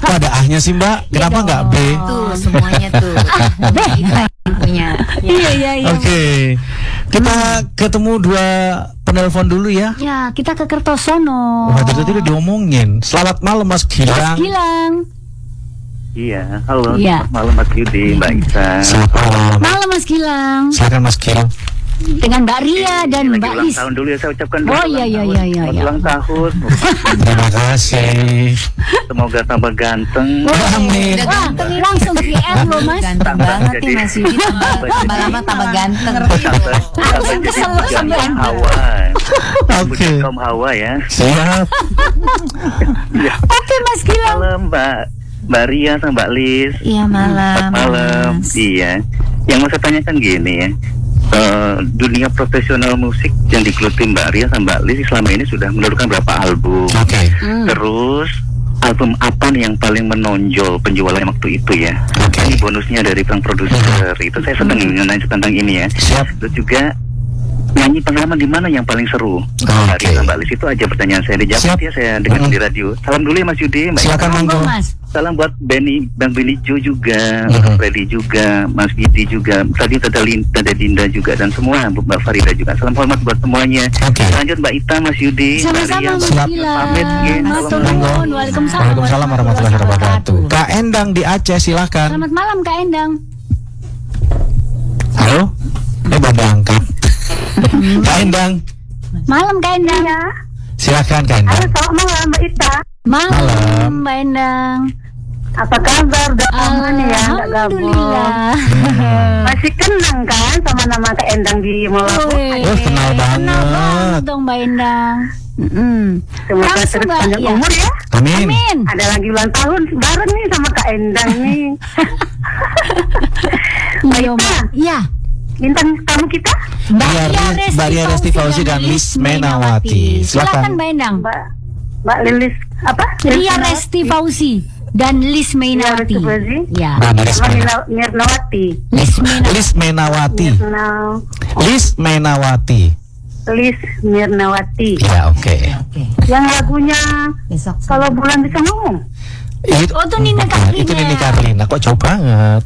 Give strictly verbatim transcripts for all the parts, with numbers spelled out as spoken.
Kok ada A-nya sih Mbak? Kenapa Iya nggak B? Tuh semuanya tuh. B punya. Iya iya iya. Oke, kita ketemu dua penelpon dulu ya. Ya, kita ke Kertosono. Wah, dari tadi udah diomongin. Selamat malam Mas Gilang. Mas Gilang. Iya, halo, Iya. selamat malam Mas Yudi, Mbak Isa. Selamat malam. Malam Mas Gilang. Silakan Mas Gilang. Dengan Mbak Ria dan Lagi Mbak ulang Lis. tahun dulu ya, saya ucapkan dulu Oh iya iya iya iya. selamat iya. ulang tahun. Terima kasih. Semoga tambah ganteng. Amin. Wah, langsung G R loh Mas. Ganteng banget nih Mas Yudi, tambah, tambah lama tambah ganteng. Sampai sampai Kesel jadi sampai kaum Hawa. Oke. Kaum Hawa ya. Siap. Oke Mas Gilang. Malam Mbak Mbak Ria sama Mbak Lis. Iya malam. Selamat malam. Mas. Iya. Yang mau saya tanyakan gini ya. Eh, dunia profesional musik yang digeluti Mbak Ria sama Mbak Lis selama ini sudah menurunkan berapa album? Oke. Hmm. Terus album apa nih yang paling menonjol penjualan waktu itu ya? Oke. Ini bonusnya dari sang produser. Itu saya senang nanya tentang ini ya. Siap. Terus juga nyanyi pengalaman di mana yang paling seru? Mbak Ria sama Mbak Lis, itu aja pertanyaan saya. Dijawab Siap. ya, saya dengar Mm. di radio. Salam dulu ya Mas Yudi, Mbak. Silakan Monggo monggo. Mas. Salam buat Benny, Bang Benny Jo juga, Mhm. Mas Freddy juga, Mas Gidi juga, tadi Tata Lin, Tata Dinda juga, dan semua Mbak Farida juga. Salam hormat buat semuanya. Oke. Lanjut Mbak Ita, Mas Yudi, Mbak Sama-sama Ria, Mas Siap. Gilang. Pamit, ya. Matur Monggo. nuwun. Waalaikumsalam. Waalaikumsalam warahmatullahi wabarakatuh. Kak Endang di Aceh silakan. Selamat malam Kak Endang. Halo. Eh belum angkat. Kak Endang. Malam Kak Endang. Silakan Kak Endang. Selamat malam Mbak Ita. Malam Malam. Mbak Endang. Apa kabar? Udah aman ya? Nggak gabung. Alhamdulillah. Masih kenang kan sama nama Kak Endang di Molaku? Wih, Oh, kenal banget. Kenal banget dong Mbak Endang. Mm-mm. Semoga Langsung, terus Mbak. panjang Ya. umur ya. Amin. Amin. Ada lagi ulang tahun bareng nih sama Kak Endang nih. Mbak Iya, Ita, Mbak. Iya. bintang tamu kita Mbak Ria Ria Ris- Mbak Ria Resti Fauzi dan Lis Menawati. Silakan Silakan. Mbak Endang. Mbak Mbak Lilis apa? Ria Resti Fauzi dan Lis Menawati. Ria Resti Fauzi. Ya. Mbak Lis Sama Menawati. Mirna- Mirnawati. Lis Menawati. Lis Menawati. Mirna Lis Menawati. Lis Mirnawati. Ya oke. Oke. Yang lagunya Besok. Kalau Bulan Bisa Ngomong. Itu, Oh, itu Nina Carlina. Itu Nini Carlina. Kok jauh banget.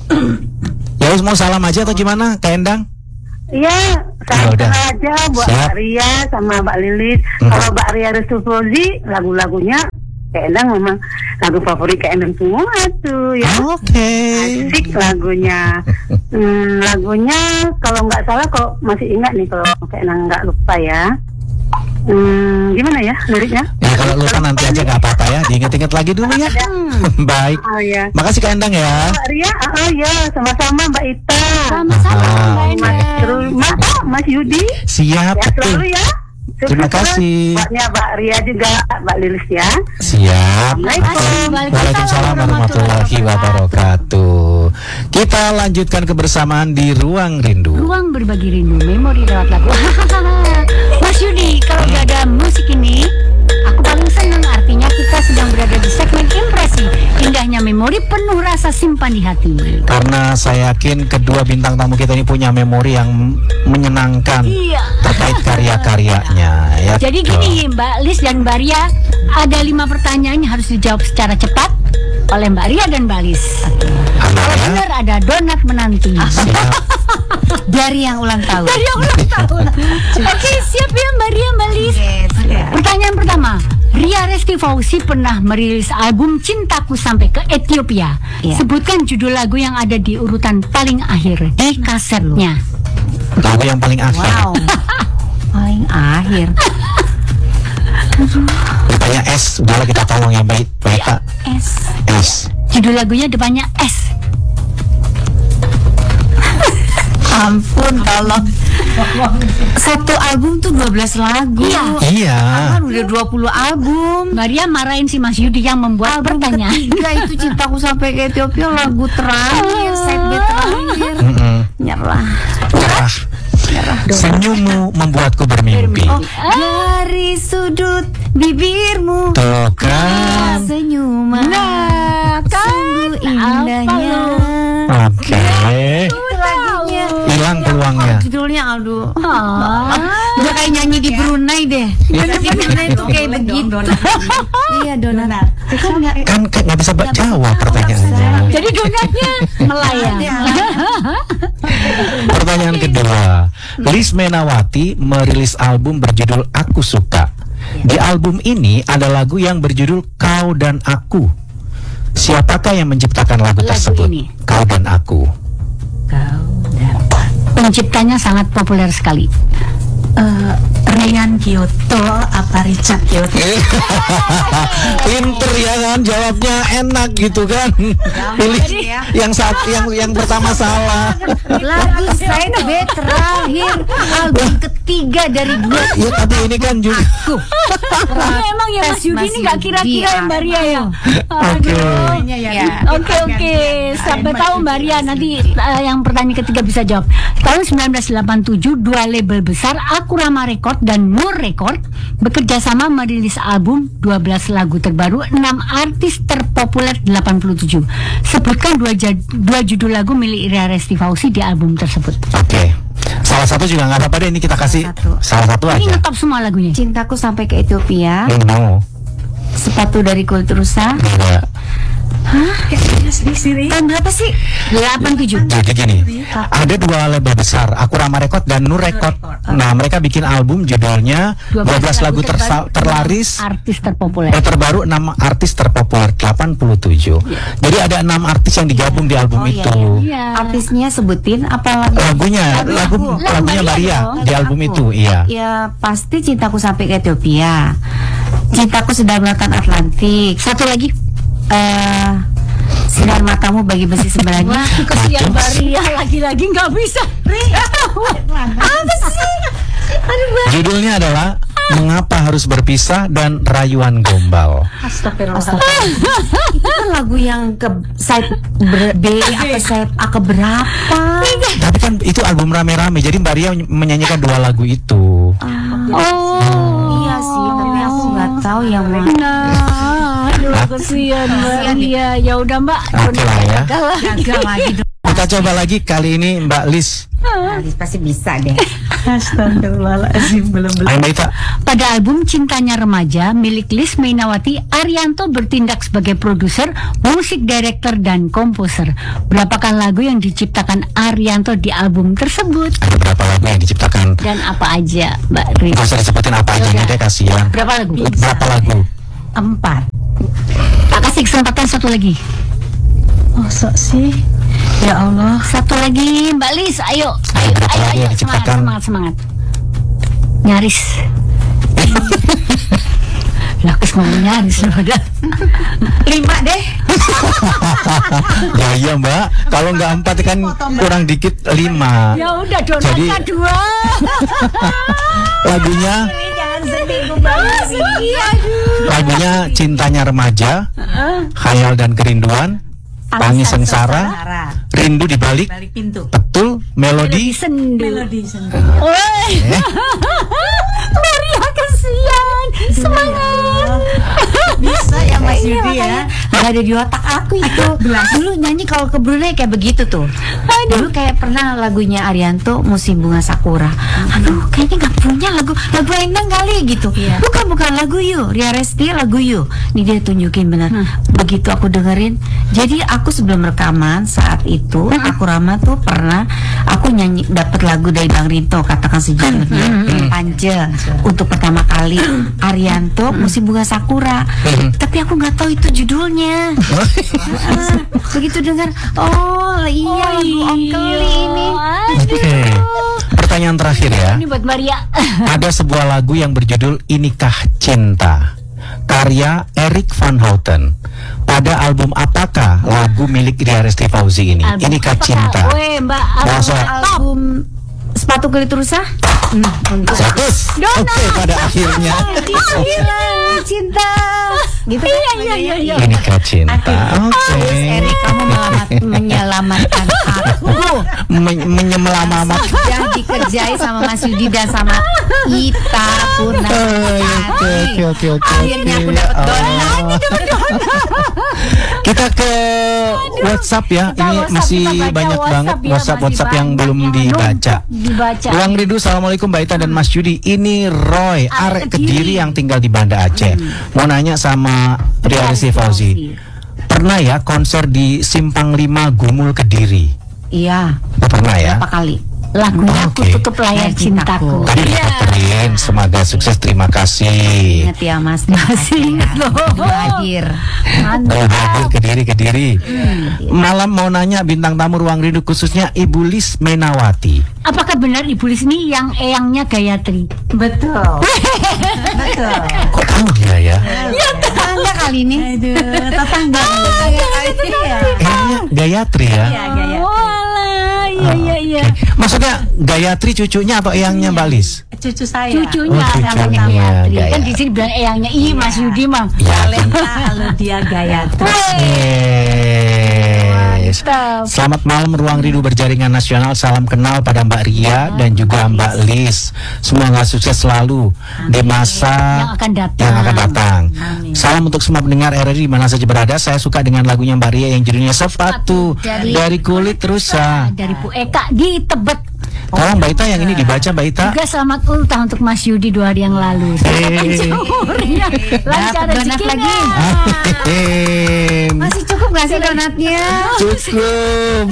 Ya wis mau salam aja atau gimana Kak Endang? Iya, Ya saya udah. kenal aja buat Siap. Mbak Ria sama Mbak Lilis. Mhm. Kalau Mbak Ria Resti Fauzi, lagu-lagunya Kak Endang memang lagu favorit Kak Endang semua tuh ya. Oke. Asik lagunya. Hmm, lagunya kalau nggak salah, kalau masih ingat nih, kalau Kak Endang nggak lupa ya. Hmm, gimana ya liriknya? Ya kalau lupa nanti aja nggak apa-apa ya. Diinget-inget lagi dulu ya. Baik. Oh ya. Makasih Kak Endang ya. Mbak Ria, ah ah, ya, sama-sama Mbak Ita. Sama-sama Ah, Mbak oke. Mas Endang. Rumah, Mas Yudi. Siap Ya betul. selalu ya. Terima Sukses kasih. buatnya Mbak Ria juga, Mbak Lilis ya. Siap. Assalamualaikum. Waalaikumsalam warahmatullahi wabarakatuh. Kita lanjutkan kebersamaan di Ruang Rindu. Ruang berbagi rindu, memori lewat lagu. Mas Yudi, kalau gak ada musik ini, aku paling senang. Artinya kita sedang berada di segmen impresi. Indahnya memori penuh rasa simpan di hati. Karena saya yakin kedua bintang tamu kita ini punya memori yang menyenangkan Iya. terkait karya-karyanya. Ya, Jadi betul. gini Mbak Lis dan Mbak Ria, ada lima pertanyaan yang harus dijawab secara cepat oleh Mbak Ria dan Mbak Lis. Aman Kalau ya? benar ada donat menanti. Siap. Dari yang ulang tahun. Dari yang ulang tahun. Oke, siap ya Mbak Ria, Mbak Lis. Pertanyaan pertama, Ria Resti Fauzi pernah merilis album Cintaku Sampai ke Ethiopia. Iya. Sebutkan judul lagu yang ada di urutan paling akhir di kasetnya. Lagu yang paling akhir. Wow. Paling akhir. Depannya S. Udahlah kita tolong ya baik. Baik Kak. S. S. Judul lagunya depannya S. Ampun, tolong. Satu album tuh dua belas lagu. Iya. Iya. Kan udah dua puluh album. Mbak Ria marahin si Mas Yudi yang membuat pertanyaan. Ketiga itu Cintaku Sampai ke Ethiopia, lagu terakhir, side B terakhir. Mm-mm. Nyerah. Nyerah. Senyummu membuatku bermimpi. Oh, dari sudut bibirmu Tuh kan. senyuman. Nah, kan Sungguh indahnya. Oke. Itu lagunya. Hilang peluangnya. Judulnya aduh. Ah. Udah kayak nyanyi di Brunei deh. Gimana itu kayak begitu? Iya donat. Kan nggak Kan kan nggak bisa ba- jawab pertanyaannya. Jadi donatnya melayang. Pertanyaan kedua, Liz Menawati merilis album berjudul Aku Suka. Di album ini ada lagu yang berjudul Kau dan Aku. Siapakah yang menciptakan lagu, Lagu tersebut? ini. Kau dan Aku. Penciptanya sangat populer sekali. Eh, Ryan Kyoto apa Richard Kyoto? Pinter ya kan, jawabnya enak gitu kan. Pilih yang saat yang yang pertama salah. Lagu Side B terakhir album ketiga dari dua. Ya tapi ini kan juga. Ya, emang ya Mas Yudi ini nggak kira-kira ya Mbak Ria ya. Oke. Ya. Oke oke, sampai tahu Mbak Ria nanti uh, yang pertanyaan ketiga bisa jawab. Tahun sembilan belas delapan puluh tujuh dua label besar Akurama Record dan Nur Record bekerja sama merilis album dua belas lagu terbaru enam artis terpopuler delapan puluh tujuh. Sebutkan dua, jad, dua judul lagu milik Ria Resti Fauzi di album tersebut. Oke. Salah satu juga nggak apa-apa deh, ini kita kasih Satu. salah satu Ini aja. ngetop semua lagunya. Cintaku sampai ke Ethiopia. Hmm, no. Sepatu dari kulit rusa. Enggak. Tahun berapa sih? delapan puluh tujuh. Jadi gini, ada dua label besar, Akurama Record dan Nur Record. Nah, mereka bikin album judulnya dua belas lagu tersa- terlaris Artis terpopuler. eh, terbaru enam artis terpopuler delapan puluh tujuh. Jadi ada enam artis yang digabung di album Oh, iya, itu. Iya. Artisnya sebutin apa lagu? Lagunya, Lagu lagu aku. lagunya Maria dong. di album Aku. itu, iya. Ya pasti Cintaku sampai ke Ethiopia. Cintaku sedang lautan Atlantik. Satu lagi. Eh sinar matamu bagi besi sebelah Wah, kesian Mbak Ria lagi-lagi nggak bisa. Apa sih? Aduh, Mbak. Judulnya adalah Mengapa Harus Berpisah dan Rayuan Gombal. Astagfirullah. Itu kan lagu yang ke side ber- B apa side A ke berapa? Tapi kan itu album rame-rame, jadi Mbak Ria menyanyikan dua lagu itu. Oh. Iya sih, tapi aku nggak tahu yang mana. Nah, aduh kesian Mbak Ria. Ya udah Mbak. Oke lah ya. Gagal lagi dong. Kita coba lagi kali ini Mbak Liz. Alis pasti bisa deh. Astagfirullahaladzim, belum belum. Ayo Mbak Ita. Pada album Cintanya Remaja milik Liz Mainawati, Arianto bertindak sebagai produser, musik director dan komposer. Berapakah lagu yang diciptakan Arianto di album tersebut? Ada berapa lagu yang diciptakan? Dan apa aja, Mbak Ria? Gak usah disebutin apa aja nih deh, kasihan. Berapa lagu? Berapa lagu? Empat. Tak kasih kesempatan satu lagi. Masa sih? Ya Allah. Satu lagi, Mbak Liz, ayo, ayo, Berapa ayo, lagu ayo, yang semangat, diciptakan? semangat, semangat. Nyaris. Lah, kes ngomong nyaris udah. Lima deh. Ya iya Mbak, kalau nggak empat kan kurang dikit lima. Ya udah, donatnya Jadi- dua. Lagunya, Jangan sedih gue banget sih. lagunya Cintanya Remaja, Khayal dan Kerinduan, Tangis Sengsara, Rindu di Balik, Balik pintu. Betul, Melodi. Sendu. Melodi sendu. Woi. Eh, Maria kesian. Semangat. Bisa ya Mas Iya, Yudi ya. Gak ada di otak aku itu. Dulu nyanyi kalau ke Brunei kayak begitu tuh. Dulu kayak pernah lagunya Arianto Musim Bunga Sakura. Aduh kayaknya gak punya lagu lagu Endang kali gitu. Bukan bukan lagu You Ria Resti lagu You. Nih dia tunjukin benar. Begitu aku dengerin. Jadi aku sebelum rekaman saat itu aku Rama tuh pernah aku nyanyi dapat lagu dari Bang Rinto Katakan Sejujurnya Pance untuk pertama kali Arianto Musim Bunga Sakura. Tapi aku nggak tahu itu judulnya. Ah, begitu dengar, oh iya lagu Om Keli ini. Oke. Pertanyaan terakhir ya. Ini buat Maria. Ada sebuah lagu yang berjudul Inikah Cinta, karya Erik Van Houten. Pada album apakah lagu milik Ria Resti Fauzi ini? Album Inikah apakah? Cinta. Weh, Mbak. Masa? Album Sepatu Kulit Rusa. Seratus. Oke, pada akhirnya. Cinta. gitu kan? Iya, iya, iya, iya. Inikah cinta. Oke. Eri, kamu melamat, menyelamatkan aku. Men- Menyelamat. Sudah dikerjai sama Mas Yudi dan sama Ita Purna. Oh, iya, Oke oke oke oke. Akhirnya aku dapat Oh. donat. Kita ke WhatsApp ya. Kita Ini WhatsApp, masih kita baca banyak WhatsApp banget ya, WhatsApp masih WhatsApp yang banyak belum yang dibaca. numpuk dibaca. Ruang Rindu, assalamualaikum Mbak Ita dan Mas Yudi. Ini Roy, arek Kediri yang tinggal di Banda Aceh. Mau nanya sama Ria Rizky Fauzi. Pernah ya konser di Simpang lima Gumul Kediri? Iya, Oh, pernah ya? berapa kali? Lagunya Aku Oke. Tutup Layar Layar Cintaku. Cintaku. Tadi diputerin, semoga sukses, terima kasih. Ingat ya Mas. Masih ingat loh. Hadir. Oh, hadir Kediri Kediri. Malam mau nanya bintang tamu Ruang Rindu khususnya Ibu Lis Menawati. Apakah benar Ibu Lis ini yang eyangnya Gayatri? Betul. Betul. Kok tahu dia ya? Tetangga kali ini. Aduh, tetangga. Tetangga kali ini ya. Kayaknya Gayatri ya. Iya, Gayatri. Walah, iya iya iya. Oke. Maksudnya Gayatri cucunya atau eyangnya Mbak Lis? Cucu saya. Cucunya Oh, namanya cucunya Gayatri. Kan Gayatri. di sini bilang eyangnya. Ih, Mas Yudi mah. Ya. Kalau dia Gayatri. Yes. Mantap. Selamat malam Ruang Rindu Berjaringan Nasional. Salam kenal pada Mbak Ria dan juga Mbak Lis. Semoga sukses selalu di masa Yang akan datang. yang akan datang. Salam untuk semua pendengar R R I di mana saja berada. Saya suka dengan lagunya Mbak Ria yang judulnya Sepatu Dari- dari Kulit Rusa. Dari Bu Eka di Tebet. Tolong Mbak Ita yang ini dibaca Mbak Ita. Juga selamat ulang tahun untuk Mas Yudi dua hari yang lalu. Eh. Umurnya lancar Dapat donat rezekinya. lagi. Hehehe. Masih cukup gak sih donatnya? Cukup.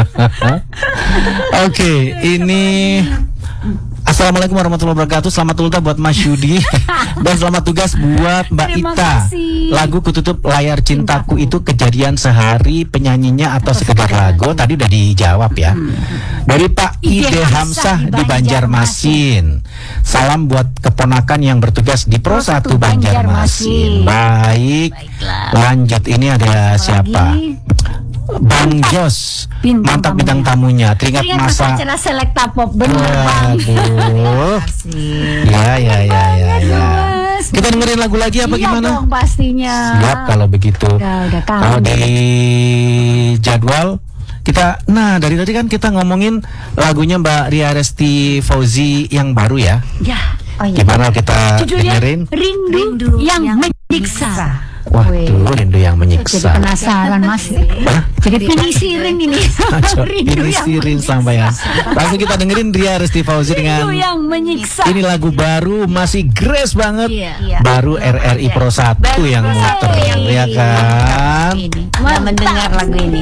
Oke, ini Assalamualaikum warahmatullahi wabarakatuh. Selamat ulang tahun buat Mas Yudi dan selamat tugas buat Mbak Terima Ita. kasih. Lagu Kututup Layar Cintaku itu kejadian sehari, penyanyinya atau sekedar lagu? Tadi udah dijawab ya. Dari Pak Ide Ide Hamzah Hamzah di di Banjarmasin. Salam buat keponakan yang bertugas di Pro satu Banjarmasin. Baik. Lanjut, ini ada siapa? Bang Jos, Bintang mantap tamunya. bintang tamunya. Teringat Ingat masa. acara Selekta Pop bener Bang. Waduh. Ya ya ya ya ya. Kita dengerin lagu lagi apa Iya gimana? dong pastinya. Siap kalau begitu. Udah, udah kangen. Kalau di jadwal kita, nah dari tadi kan kita ngomongin lagunya Mbak Ria Resti Fauzi yang baru ya. Ya. Oh iya. Gimana kita Judulnya dengerin? Rindu, Rindu yang, yang menyiksa. Waduh, rindu yang Jadi menyiksa. penasaran Mas. Jadi penisirin ini. Rindu Ini yang sirin menyiksa. sampai ya. Langsung kita dengerin Ria Resti Fauzi Rindu dengan yang menyiksa. ini lagu baru, masih grace banget. Iya. Baru R R I Pro satu yang muter, ya kan? Ini. Kita mendengar lagu ini.